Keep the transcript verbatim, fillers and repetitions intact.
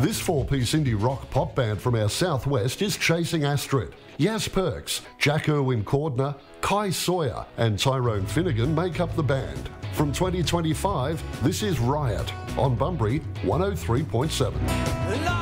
This four-piece indie rock pop band from our southwest is chasing Astrid. Yas Perks, Jack Irwin Cordner, Kai Sawyer and Tyrone Finnegan make up the band. From twenty twenty-five, this is Riot on Bunbury one oh three point seven.